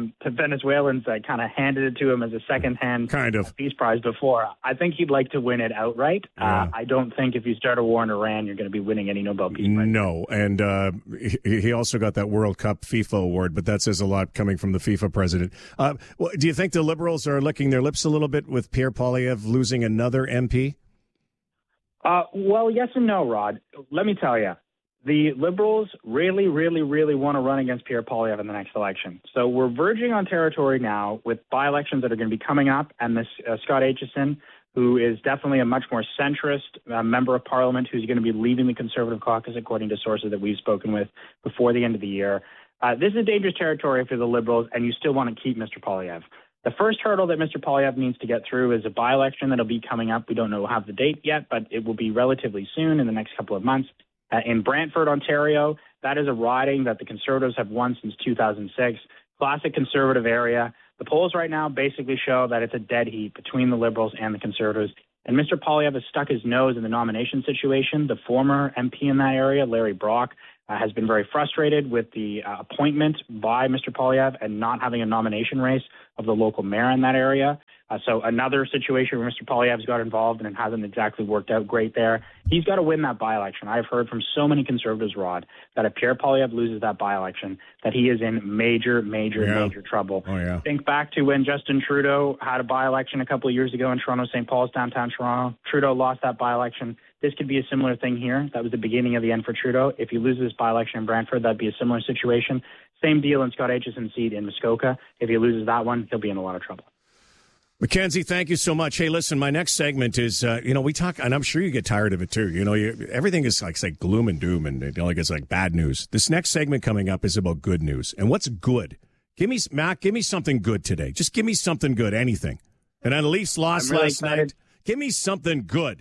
kind of handed it to him as a second-hand Peace Prize before. I think he'd like to win it outright. Yeah. I don't think if you start a war in Iran, you're going to be winning any Nobel Peace Prize. No, and he also got that World Cup FIFA award, but that says a lot coming from the FIFA president. Do you think the Liberals are licking their lips a little bit with Pierre Poilievre losing another MP? Well, yes and no, Rod. Let me tell you, the Liberals really, really, really want to run against Pierre Poilievre in the next election. So we're verging on territory now with by-elections that are going to be coming up, and this Scott Aitchison, who is definitely a much more centrist member of Parliament, who's going to be leaving the Conservative caucus, according to sources that we've spoken with before the end of the year. This is a dangerous territory for the Liberals, and you still want to keep Mr. Poilievre. The first hurdle that Mr. Poilievre needs to get through is a by-election that'll be coming up. We don't have the date yet, but it will be relatively soon in the next couple of months. In Brantford, Ontario, that is a riding that the Conservatives have won since 2006. Classic Conservative area. The polls right now basically show that it's a dead heat between the Liberals and the Conservatives. And Mr. Poilievre has stuck his nose in the nomination situation. The former MP in that area, Larry Brock, has been very frustrated with the appointment by Mr. Poilievre and not having a nomination race of the local mayor in that area. So another situation where Mr. Poilievre's got involved and it hasn't exactly worked out great there. He's got to win that by-election. I've heard from so many Conservatives, Rod, that if Pierre Poilievre loses that by-election, that he is in major trouble. Oh, yeah. Think back to when Justin Trudeau had a by-election a couple of years ago in Toronto, St. Paul's, downtown Toronto. Trudeau lost that by-election. This could be a similar thing here. That was the beginning of the end for Trudeau. If he loses this by-election in Brantford, that'd be a similar situation. Same deal in Scott Aitchison's seat in Muskoka. If he loses that one, he'll be in a lot of trouble. Mackenzie, thank you so much. Hey, listen, my next segment is, we talk, and I'm sure you get tired of it too. Everything is like gloom and doom, and it only gets like bad news. This next segment coming up is about good news. And what's good? Mac, give me something good today. Just give me something good, anything. And then the Leafs lost last night. Give me something good.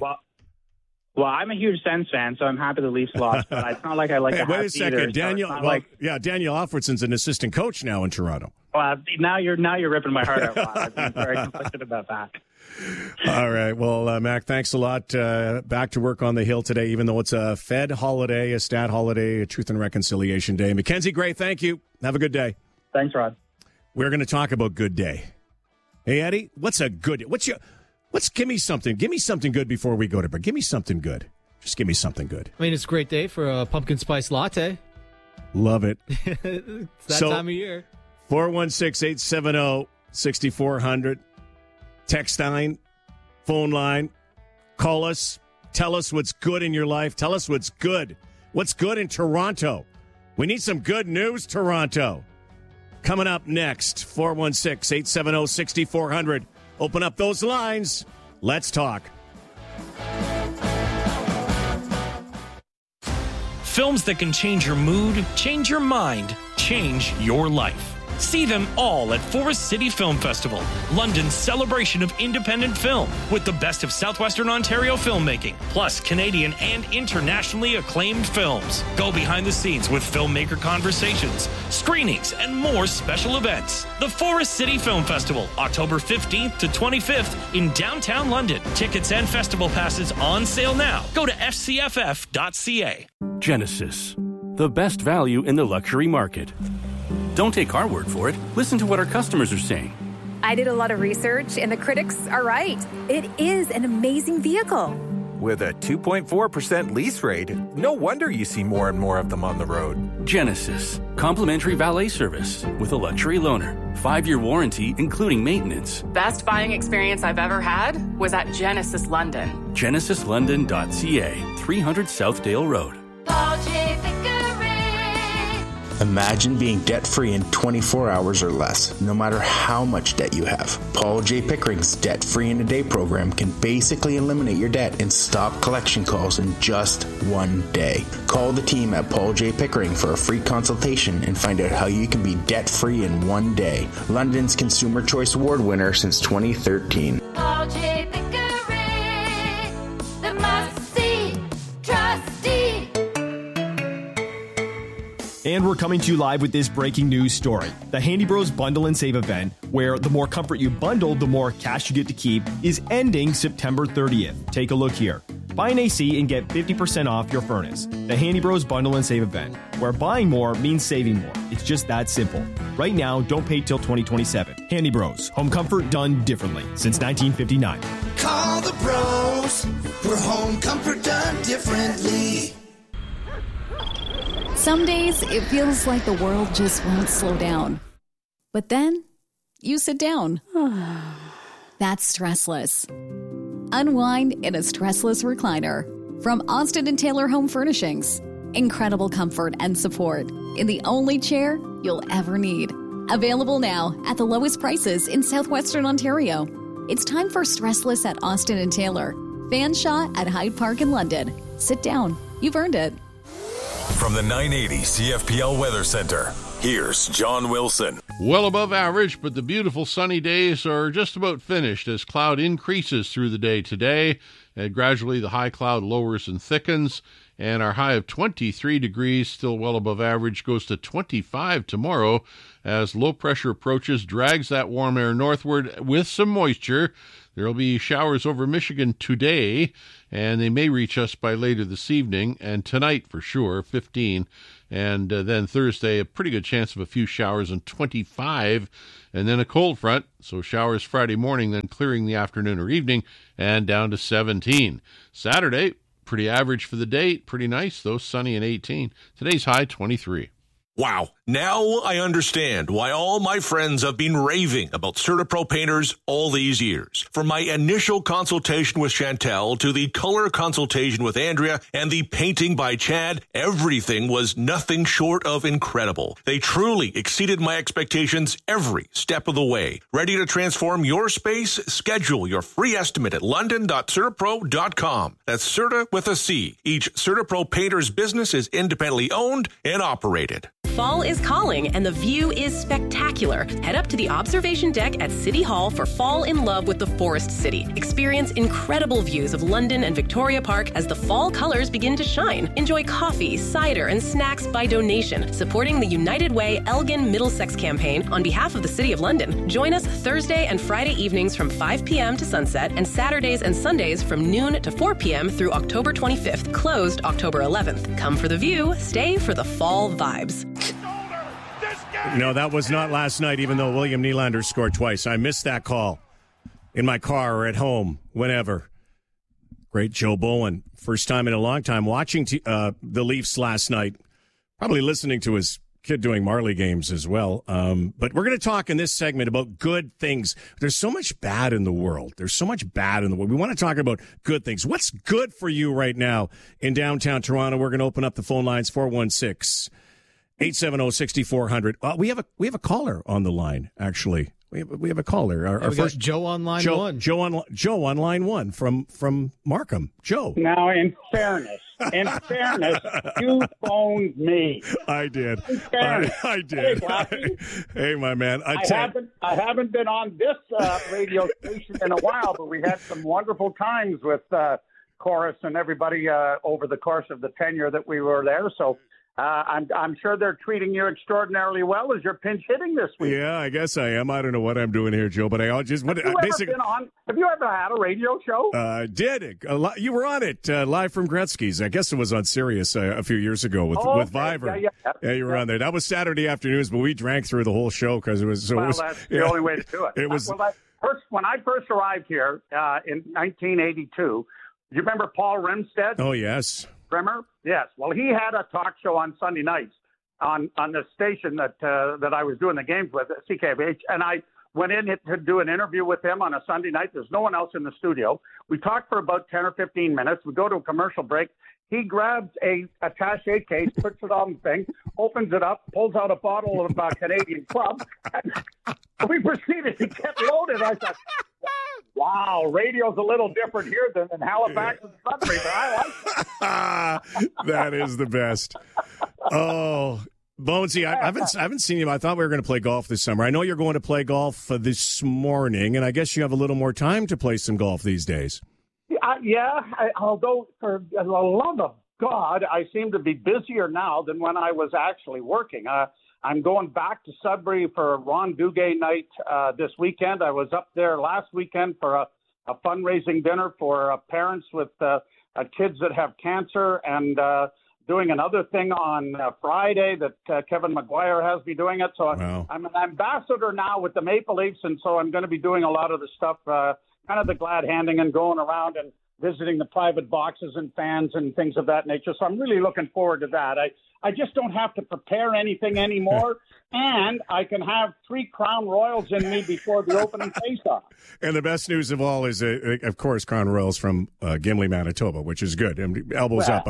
Well, I'm a huge Sens fan, so I'm happy the Leafs lost, but it's not like I like the wait a second. either, Daniel, so Daniel Alfredson's an assistant coach now in Toronto. Well, now you're ripping my heart out. I've been very conflicted about that. All right. Well, Mac, thanks a lot. Back to work on the Hill today, even though it's a Fed holiday, a stat holiday, a Truth and Reconciliation Day. Mackenzie, great. Thank you. Have a good day. Thanks, Rod. We're going to talk about good day. Hey, Eddie, give me something. Give me something good before we go to break. Give me something good. Just give me something good. I mean, it's a great day for a pumpkin spice latte. Love it. It's that time of year. 416-870-6400. Text line, phone line. Call us. Tell us what's good in your life. Tell us what's good. What's good in Toronto. We need some good news, Toronto. Coming up next, 416-870-6400. Open up those lines. Let's talk. Films that can change your mood, change your mind, change your life. See them all at Forest City Film Festival, London's celebration of independent film, with the best of Southwestern Ontario filmmaking, plus Canadian and internationally acclaimed films. Go behind the scenes with filmmaker conversations, screenings, and more special events. The Forest City Film Festival, October 15th to 25th in downtown London. Tickets and festival passes on sale now. Go to fcff.ca. Genesis, the best value in the luxury market. Don't take our word for it. Listen to what our customers are saying. I did a lot of research, and the critics are right. It is an amazing vehicle. With a 2.4% lease rate, no wonder you see more and more of them on the road. Genesis, complimentary valet service with a luxury loaner. 5-year warranty, including maintenance. Best buying experience I've ever had was at Genesis London. GenesisLondon.ca, 300 Southdale Road. Paul J. Pickering. Imagine being debt-free in 24 hours or less, no matter how much debt you have. Paul J. Pickering's Debt-Free in a Day program can basically eliminate your debt and stop collection calls in just one day. Call the team at Paul J. Pickering for a free consultation and find out how you can be debt-free in one day. London's Consumer Choice Award winner since 2013. Paul J. Pickering, the must-see trustee. And we're we're coming to you live with this breaking news story. The Handy Bros Bundle and Save event, where the more comfort you bundle, the more cash you get to keep, is ending September 30th. Take a look here. Buy an AC and get 50% off your furnace. The Handy Bros Bundle and Save event, where buying more means saving more. It's just that simple. Right now, don't pay till 2027. Handy Bros, home comfort done differently since 1959. Call the bros for home comfort done differently. Some days it feels like the world just won't slow down. But then you sit down. That's Stressless. Unwind in a stressless recliner from Austin & Taylor Home Furnishings. Incredible comfort and support in the only chair you'll ever need. Available now at the lowest prices in southwestern Ontario. It's time for Stressless at Austin & Taylor. Fanshawe at Hyde Park in London. Sit down. You've earned it. From the 980 CFPL Weather Center, here's John Wilson. Well above average, but the beautiful sunny days are just about finished as cloud increases through the day today. And gradually the high cloud lowers and thickens. And our high of 23 degrees, still well above average, goes to 25 tomorrow as low pressure approaches, drags that warm air northward with some moisture. There will be showers over Michigan today, and they may reach us by later this evening, and tonight for sure, 15. And then Thursday, a pretty good chance of a few showers and 25, and then a cold front, so showers Friday morning, then clearing the afternoon or evening, and down to 17. Saturday, pretty average for the day, pretty nice though, sunny and 18. Today's high, 23. Wow. Now I understand why all my friends have been raving about CertaPro painters all these years. From my initial consultation with Chantel to the color consultation with Andrea and the painting by Chad, everything was nothing short of incredible. They truly exceeded my expectations every step of the way. Ready to transform your space? Schedule your free estimate at london.certapro.com. That's Certa with a C. Each CertaPro painter's business is independently owned and operated. Fall is calling and the view is spectacular. Head up to the observation deck at City Hall for Fall in Love with the Forest City. Experience incredible views of London and Victoria Park as the fall colors begin to shine. Enjoy coffee, cider, and snacks by donation, supporting the United Way Elgin Middlesex campaign on behalf of the City of London. Join us Thursday and Friday evenings from 5 p.m. to sunset and Saturdays and Sundays from noon to 4 p.m. through October 25th, closed October 11th. Come for the view, stay for the fall vibes. No, that was not last night, even though William Nylander scored twice. I missed that call in my car or at home, whenever. Great Joe Bowen. First time in a long time watching the Leafs last night. Probably listening to his kid doing Marley games as well. But we're going to talk in this segment about good things. There's so much bad in the world. We want to talk about good things. What's good for you right now in downtown Toronto? We're going to open up the phone lines, 416-870-6400. We have a caller on the line, actually. We have a caller. Our first Joe on line one. Joe on line one from Markham. Joe. Now, in fairness, you phoned me. I did. I did. Hey, my man. I haven't been on this radio station in a while, but we had some wonderful times with Chorus and everybody over the course of the tenure that we were there. So I'm sure they're treating you extraordinarily well as you're pinch hitting this week. Yeah, I guess I am. I don't know what I'm doing here, Joe, but have you ever had a radio show? Did. You were on it live from Gretzky's. I guess it was on Sirius a few years ago with Viver. Yeah, you were on there. That was Saturday afternoons, but we drank through the whole show because it was. That's the only way to do it. It was when I first arrived here in 1982. You remember Paul Rimstead? Oh yes. Rimmer? Yes. Well, he had a talk show on Sunday nights on the station that I was doing the games with, CKVH, and I went in to do an interview with him on a Sunday night. There's no one else in the studio. We talked for about 10 or 15 minutes. We go to a commercial break. He grabs a attaché case, puts it on the thing, opens it up, pulls out a bottle of Canadian Club, and we proceeded to get loaded. I thought, wow, radio's a little different here than in Halifax and Sudbury, but I like it. That is the best. Oh, Bonesy, I haven't seen you. I thought we were going to play golf this summer. I know you're going to play golf this morning, and I guess you have a little more time to play some golf these days. Although for the love of God, I seem to be busier now than when I was actually working. I'm going back to Sudbury for a Ron Duguay night this weekend. I was up there last weekend for a fundraising dinner for parents with kids that have cancer, and doing another thing on Friday that Kevin McGuire has me doing it. So wow. I'm an ambassador now with the Maple Leafs, and so I'm going to be doing a lot of the stuff, kind of the glad handing and going around and visiting the private boxes and fans and things of that nature. So I'm really looking forward to that. I just don't have to prepare anything anymore, and I can have 3 Crown Royals in me before the opening face-off. And the best news of all is, of course, Crown Royals from Gimli, Manitoba, which is good. Elbows up.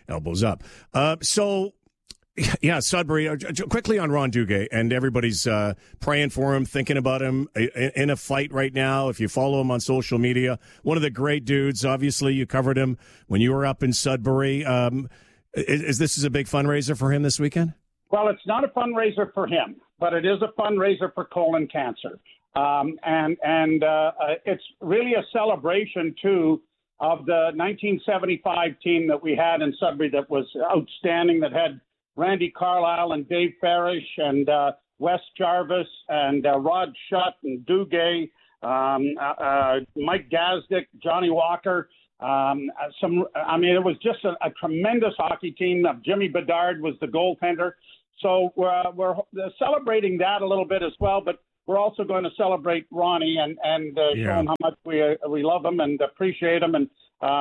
So, yeah, Sudbury, quickly on Ron Duguay, and everybody's praying for him, thinking about him in a fight right now. If you follow him on social media, one of the great dudes. Obviously, you covered him when you were up in Sudbury. Is this a big fundraiser for him this weekend? Well, it's not a fundraiser for him, but it is a fundraiser for colon cancer. And it's really a celebration, too, of the 1975 team that we had in Sudbury that was outstanding, that had Randy Carlyle and Dave Farish and Wes Jarvis and Rod Schutt and Duguay, Mike Gazdick, Johnny Walker. It was just a tremendous hockey team. Jimmy Bedard was the goaltender. So we're celebrating that a little bit as well, but we're also going to celebrate Ronnie and show him how much we love him and appreciate him and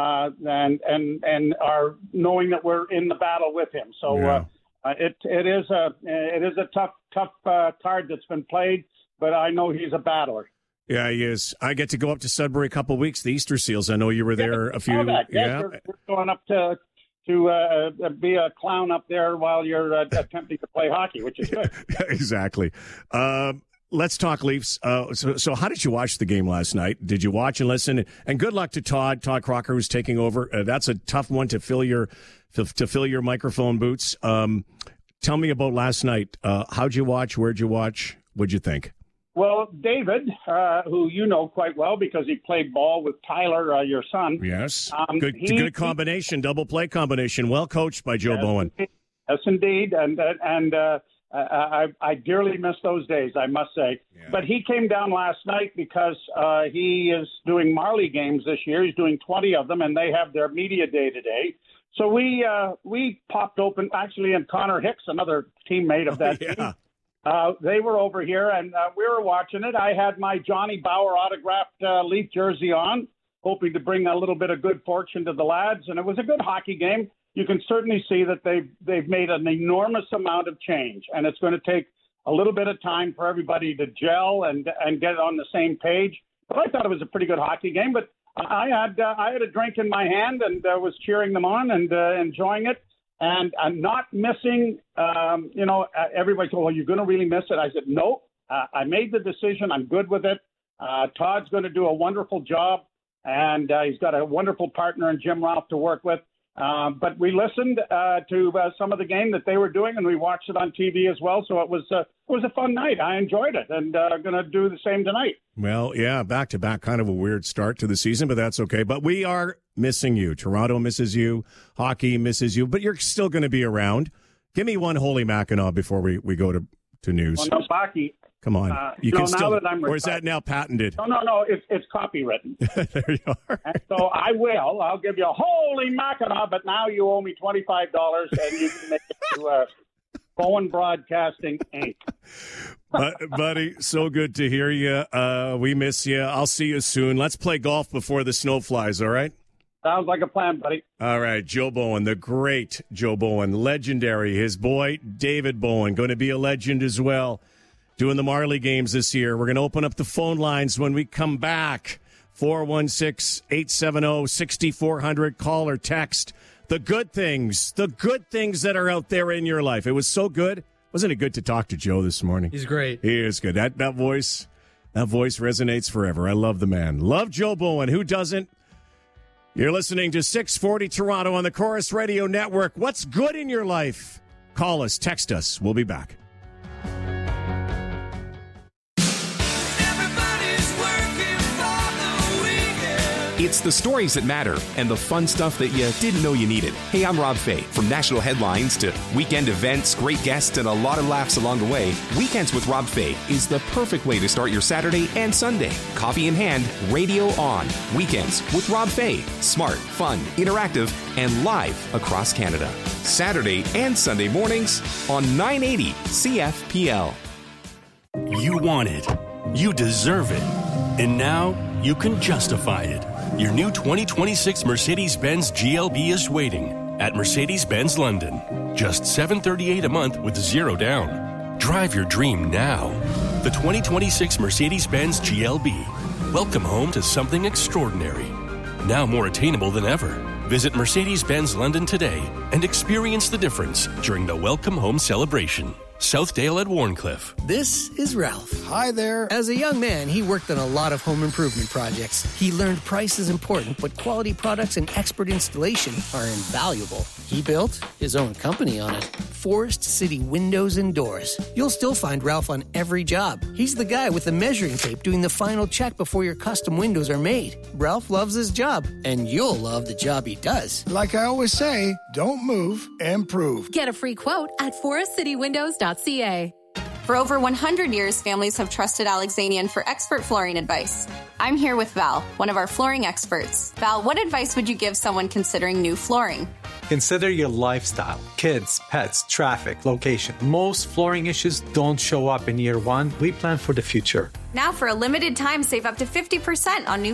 are knowing that we're in the battle with him. So it is a tough card that's been played, but I know he's a battler. Yeah, he is. I get to go up to Sudbury a couple of weeks. The Easter Seals. I know you were there a few. We're going up to be a clown up there while you're attempting to play hockey, which is good. Exactly. Let's talk Leafs. So how did you watch the game last night? Did you watch and listen? And good luck to Todd Crocker, who's taking over. That's a tough one to fill your microphone boots. Tell me about last night. How'd you watch? Where'd you watch? What'd you think? Well, David, who you know quite well because he played ball with Tyler, your son. Yes. Good combination, double play combination. Well coached by Joe Bowen. Yes, indeed. And I dearly miss those days, I must say. Yeah. But he came down last night because he is doing Marley games this year. He's doing 20 of them, and they have their media day today. So we popped open, actually, and Connor Hicks, another teammate of that team. They were over here, and we were watching it. I had my Johnny Bauer autographed Leaf jersey on, hoping to bring a little bit of good fortune to the lads, and it was a good hockey game. You can certainly see that they've made an enormous amount of change, and it's going to take a little bit of time for everybody to gel and get on the same page. But I thought it was a pretty good hockey game. But I had a drink in my hand and was cheering them on and enjoying it. And I'm not missing, everybody said, well, you're going to really miss it. I said, no, I made the decision. I'm good with it. Todd's going to do a wonderful job, and he's got a wonderful partner in Jim Ralph to work with. But we listened to some of the game that they were doing, and we watched it on TV as well. So it was a fun night. I enjoyed it, and going to do the same tonight. Well, yeah, back-to-back, kind of a weird start to the season, but that's okay. But we are missing you. Toronto misses you. Hockey misses you. But you're still going to be around. Give me one Holy Mackinac before we go to news. Well, no, hockey. Come on. You can still, now that I'm or is that now patented? No, it's copywritten. There you are. And so I'll give you a Holy Mackinac, but now you owe me $25 and you can make it to Bowen Broadcasting, Inc. Buddy, so good to hear you. We miss you. I'll see you soon. Let's play golf before the snow flies, all right? Sounds like a plan, buddy. All right, Joe Bowen, the great Joe Bowen, legendary. His boy, David Bowen, going to be a legend as well, doing the Marley games this year. We're going to open up the phone lines when we come back. 416-870-6400. Call or text. The good things that are out there in your life. It was so good. Wasn't it good to talk to Joe this morning? He's great. He is good. That voice resonates forever. I love the man. Love Joe Bowen. Who doesn't? You're listening to 640 Toronto on the Chorus Radio Network. What's good in your life? Call us, text us. We'll be back. Everybody's working for the weekend. It's the stories that matter and the fun stuff that you didn't know you needed. Hey, I'm Rob Fay. From national headlines to weekend events, great guests, and a lot of laughs along the way, Weekends with Rob Fay is the perfect way to start your Saturday and Sunday. Coffee in hand, radio on. Weekends with Rob Fay. Smart, fun, interactive, and live across Canada. Saturday and Sunday mornings on 980 CFPL. You want it. You deserve it. And now you can justify it. Your new 2026 Mercedes-Benz GLB is waiting at Mercedes-Benz London. Just $738 a month with zero down. Drive your dream now. The 2026 Mercedes-Benz GLB. Welcome home to something extraordinary. Now more attainable than ever. Visit Mercedes-Benz London today and experience the difference during the Welcome Home celebration. Southdale at Warncliffe. This is Ralph. Hi there. As a young man, he worked on a lot of home improvement projects. He learned price is important, but quality products and expert installation are invaluable. He built his own company on it. Forest City Windows and Doors. You'll still find Ralph on every job. He's the guy with the measuring tape doing the final check before your custom windows are made. Ralph loves his job, and you'll love the job he does. Like I always say, don't move, improve. Get a free quote at forestcitywindows.ca. For over 100 years, families have trusted Alexanian for expert flooring advice. I'm here with Val, one of our flooring experts. Val, what advice would you give someone considering new flooring? Consider your lifestyle, kids, pets, traffic, location. Most flooring issues don't show up in year one. We plan for the future. Now, for a limited time, save up to 50% on new